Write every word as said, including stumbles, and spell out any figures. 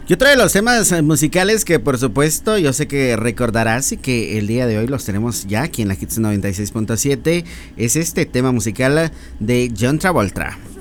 Y otro de los temas eh, musicales que por supuesto yo sé que recordarás y que el día de hoy los tenemos ya aquí en la Hits noventa y seis punto siete es este tema musical de John Travolta.